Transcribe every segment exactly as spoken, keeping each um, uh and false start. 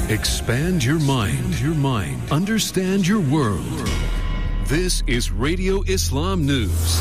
Expand your mind, your mind. Understand your world. This is Radio Islam News.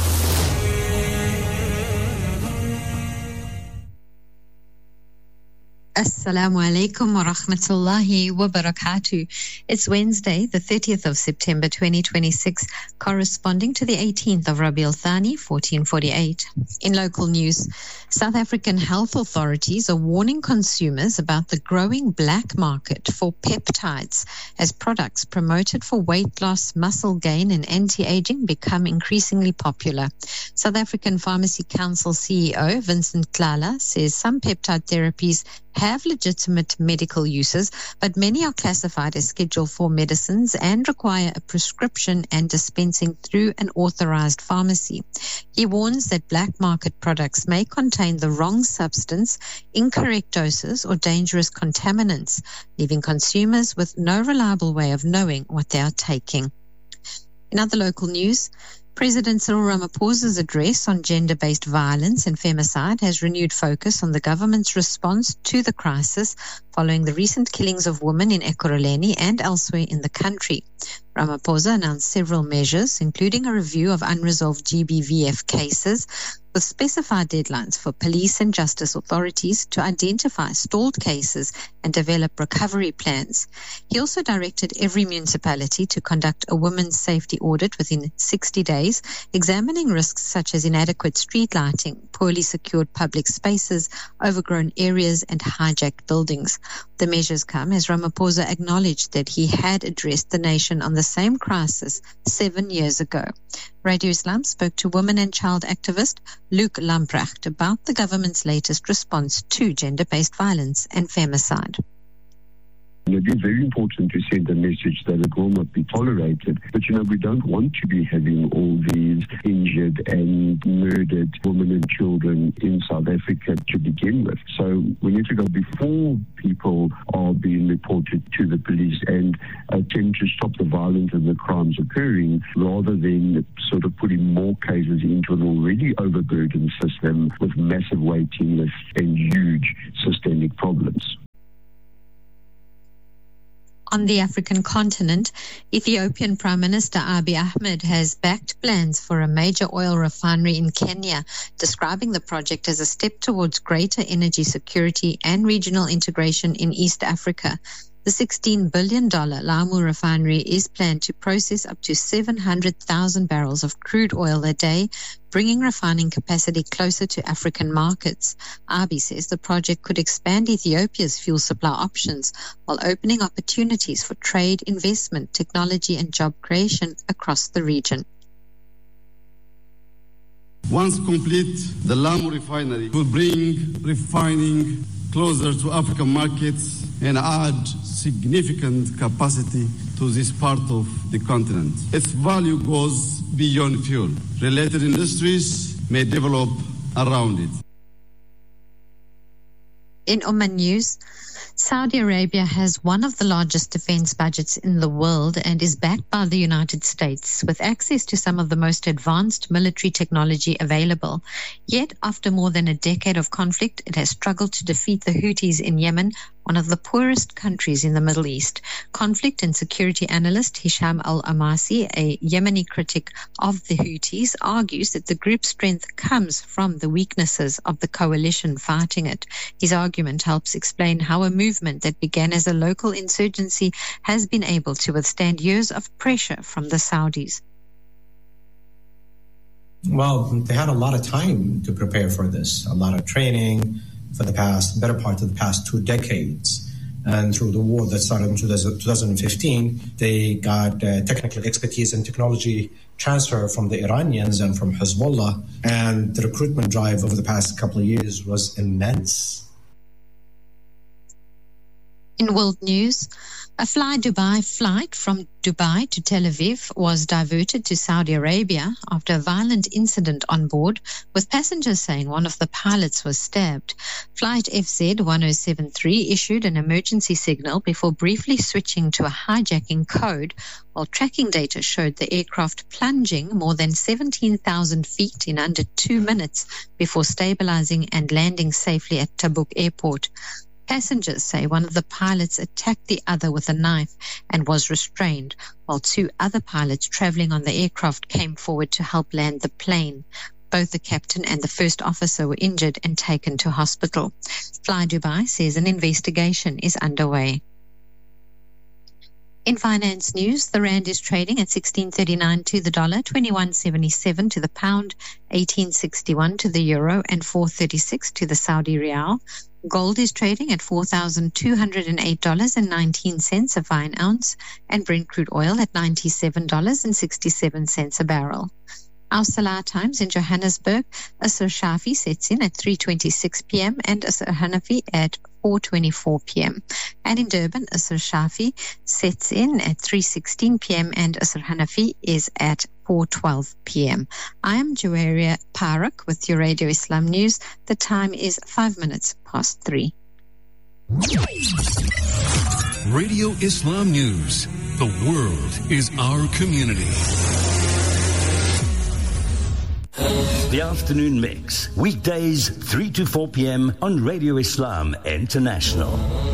Assalamu alaikum wa rahmatullahi wa barakatuh. It's Wednesday, the thirtieth of September twenty twenty-six, corresponding to the eighteenth of Rabiul Thani, fourteen forty-eight. In local news, South African health authorities are warning consumers about the growing black market for peptides as products promoted for weight loss, muscle gain and anti-aging become increasingly popular. South African Pharmacy Council C E O Vincent Tlala says some peptide therapies have legitimate medical uses, but many are classified as Schedule four medicines and require a prescription and dispensing through an authorized pharmacy. He warns that black market products may contain the wrong substance, incorrect doses, or dangerous contaminants, leaving consumers with no reliable way of knowing what they are taking. In other local news, President Cyril Ramaphosa's address on gender-based violence and femicide has renewed focus on the government's response to the crisis following the recent killings of women in Ekurhuleni and elsewhere in the country. Ramaphosa announced several measures, including a review of unresolved G B V F cases, with specified deadlines for police and justice authorities to identify stalled cases and develop recovery plans. He also directed every municipality to conduct a women's safety audit within sixty days, examining risks such as inadequate street lighting, poorly secured public spaces, overgrown areas, and hijacked buildings. The measures come as Ramaphosa acknowledged that he had addressed the nation on the same crisis seven years ago. Radio Islam spoke to woman and child activist Luke Lamprecht about the government's latest response to gender-based violence and femicide. It is very important to send a message that it will not be tolerated. But, you know, we don't want to be having all these injured and murdered women and children in South Africa to begin with. So we need to go before people are being reported to the police and attempt to stop the violence and the crimes occurring, rather than sort of putting more cases into an already overburdened system with massive waiting lists and huge systemic problems. On the African continent, Ethiopian Prime Minister Abiy Ahmed has backed plans for a major oil refinery in Kenya, describing the project as a step towards greater energy security and regional integration in East Africa. The sixteen billion dollars Lamu refinery is planned to process up to seven hundred thousand barrels of crude oil a day, bringing refining capacity closer to African markets. Abiy says the project could expand Ethiopia's fuel supply options while opening opportunities for trade, investment, technology, and job creation across the region. Once complete, the Lamu refinery will bring refining closer to African markets and add significant capacity to this part of the continent. Its value goes beyond fuel. Related industries may develop around it. In Oman news, Saudi Arabia has one of the largest defense budgets in the world and is backed by the United States with access to some of the most advanced military technology available. Yet, after more than a decade of conflict, it has struggled to defeat the Houthis in Yemen, one of the poorest countries in the Middle East. Conflict and security analyst Hisham Al-Amasi, a Yemeni critic of the Houthis, argues that the group's strength comes from the weaknesses of the coalition fighting it. His argument helps explain how a movement that began as a local insurgency has been able to withstand years of pressure from the Saudis. Well, they had a lot of time to prepare for this, a lot of training for the past, better part of the past two decades. And through the war that started in two thousand fifteen, they got uh, technical expertise and technology transfer from the Iranians and from Hezbollah. And the recruitment drive over the past couple of years was immense. In world news, a Fly Dubai flight from Dubai to Tel Aviv was diverted to Saudi Arabia after a violent incident on board, with passengers saying one of the pilots was stabbed. Flight F Z one oh seven three issued an emergency signal before briefly switching to a hijacking code, while tracking data showed the aircraft plunging more than seventeen thousand feet in under two minutes before stabilizing and landing safely at Tabuk Airport. Passengers say one of the pilots attacked the other with a knife and was restrained, while two other pilots traveling on the aircraft came forward to help land the plane. Both the captain and the first officer were injured and taken to hospital. Fly Dubai says an investigation is underway. In finance news, the rand is trading at sixteen thirty-nine to the dollar, twenty-one seventy-seven to the pound, eighteen sixty-one to the euro, and four thirty-six to the Saudi rial. Gold is trading at four thousand two hundred eight dollars and nineteen cents a fine ounce, and Brent crude oil at ninety-seven dollars and sixty-seven cents a barrel. Our Salah times in Johannesburg, Asr Shafi sets in at three twenty-six p.m. and Asr Hanafi at four twenty-four p.m. And in Durban, Asr Shafi sets in at three sixteen p.m. and Asr Hanafi is at four twelve p.m. I am Jawaria Parak with your Radio Islam News. The time is five minutes past three. Radio Islam News. The world is our community. The Afternoon Mix, weekdays three to four p.m. on Radio Islam International.